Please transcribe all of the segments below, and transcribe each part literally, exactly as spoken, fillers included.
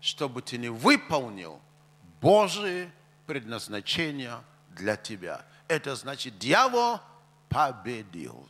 чтобы ты не выполнил Божие предназначение для тебя. Это значит, дьявол победил.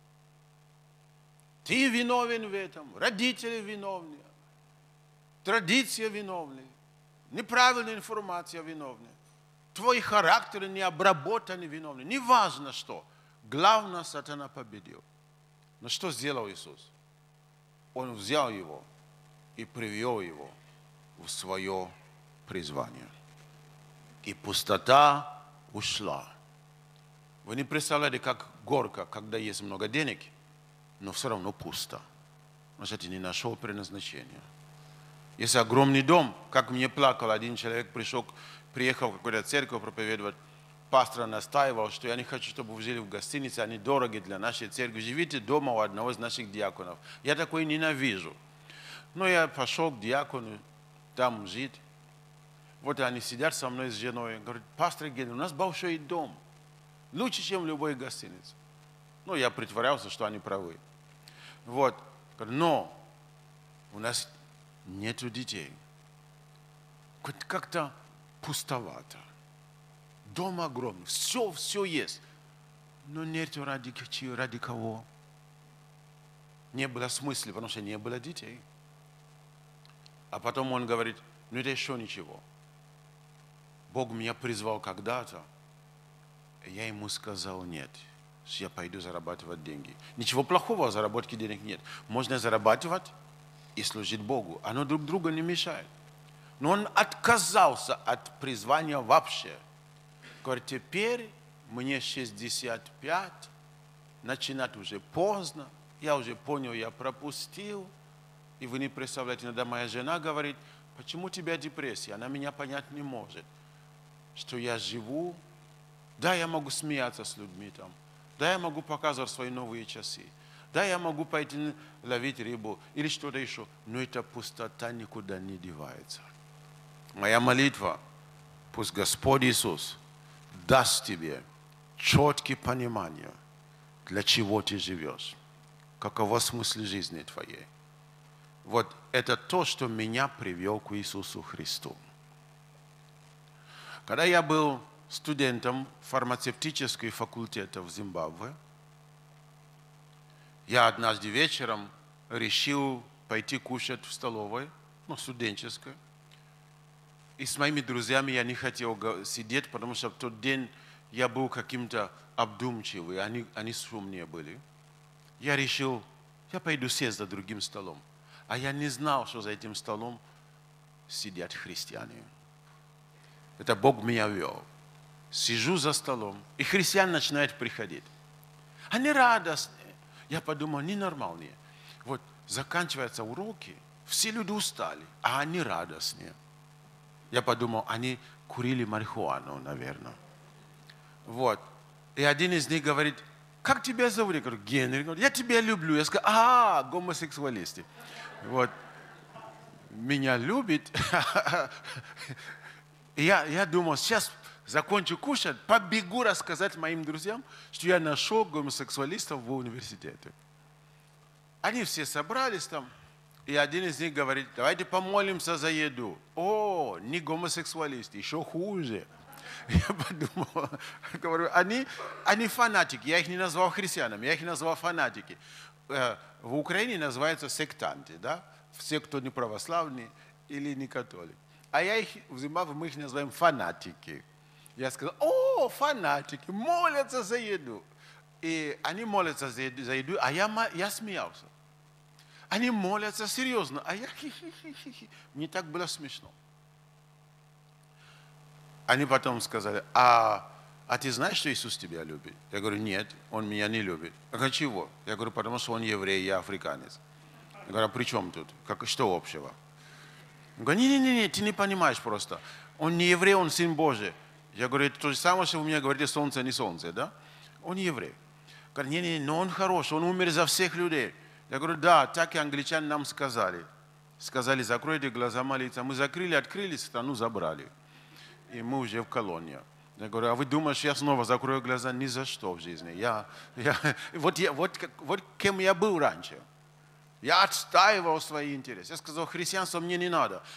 Ты виновен в этом, родители виновны, традиция виновны, неправильная информация виновна, твой характер не обработан виновны. Неважно что. Главное, сатана победил. Но что сделал Иисус? Он взял его и привел его в свое призвание. И пустота ушла. Вы не представляете, как горько, когда есть много денег, но все равно пусто. Значит, ты не нашел предназначения. Есть огромный дом, как мне плакал один человек, пришел, приехал в какую-то церковь проповедовать. Пастор настаивал, что я не хочу, чтобы вы жили в гостинице, они дороги для нашей церкви. Живите дома у одного из наших диаконов. Я такой ненавижу. Но я пошел к диакону, там жить. Вот они сидят со мной с женой. Говорят, пастор Генри, у нас большой дом. Лучше, чем в любой гостинице. Ну, я притворялся, что они правы. Вот. Но у нас нету детей. Как-то пустовато. Дом огромный. Все, все есть. Но нету ради, ради кого. Не было смысла, потому что не было детей. А потом он говорит, ну это еще ничего. Бог меня призвал когда-то. Я ему сказал нет. Я пойду зарабатывать деньги. Ничего плохого в заработке денег нет. Можно зарабатывать и служить Богу. Оно друг другу не мешает. Но он отказался от призвания вообще. Говорит, теперь мне шестьдесят пять, начинать уже поздно. Я уже понял, я пропустил. И вы не представляете, иногда моя жена говорит, почему у тебя депрессия? Она меня понять не может. Что я живу. Да, я могу смеяться с людьми там. Да, я могу показывать свои новые часы. Да, я могу пойти ловить рыбу или что-то еще. Но эта пустота никуда не девается. Моя молитва, пусть Господь Иисус даст тебе четкое понимание, для чего ты живешь, каково смысл жизни твоей. Вот это то, что меня привел к Иисусу Христу. Когда я был студентом фармацевтического факультета в Зимбабве, я однажды вечером решил пойти кушать в столовой, ну, студенческой. И с моими друзьями я не хотел сидеть, потому что в тот день я был каким-то обдумчивым, они, они шумнее были. Я решил, я пойду сесть за другим столом. А я не знал, что за этим столом сидят христиане. Это Бог меня вел. Сижу за столом, и христиане начинают приходить. Они радостные. Я подумал, они нормальные. Вот заканчиваются уроки, все люди устали, а они радостные. Я подумал, они курили марихуану, наверное. Вот. И один из них говорит, как тебя зовут? Я говорю, Генри. Говорит, я тебя люблю. Я сказал, а, гомосексуалисты. Вот. Меня любит. И я, я думал, сейчас закончу кушать, побегу рассказать моим друзьям, что я нашел гомосексуалистов в университете. Они все собрались там. И один из них говорит, давайте помолимся за еду. О, не гомосексуалист, еще хуже. Я подумал, говорю, они, они фанатики. Я их не назвал христианами, я их назвал фанатики. В Украине называются сектанты, да? Все, кто не православный или не католик. А я их, в Зимбабве мы их называем фанатики. Я сказал, о, фанатики, молятся за еду. И они молятся за еду, за еду а я, я смеялся. Они молятся серьезно, а я хи-хи-хи-хи. Мне так было смешно. Они потом сказали, а, а ты знаешь, что Иисус тебя любит? Я говорю, нет, Он меня не любит. Я говорю, чего? Я говорю, потому что Он еврей, я африканец. Я говорю, а при чем тут? Как, что общего? Я говорю, не-не-не, ты не понимаешь просто. Он не еврей, Он Сын Божий. Я говорю, это то же самое, что вы мне говорите, солнце, не солнце, да? Он еврей. Я говорю, не-не, но Он хороший, Он умер за всех людей. Я говорю, да, так и англичане нам сказали. Сказали, закройте глаза молиться. Мы закрыли, открыли, страну забрали. И мы уже в колонии. Я говорю, а вы думаете, что я снова закрою глаза? Ни за что в жизни. Я, я, вот, я, вот, вот кем я был раньше. Я отстаивал свои интересы. Я сказал, христианство мне не надо.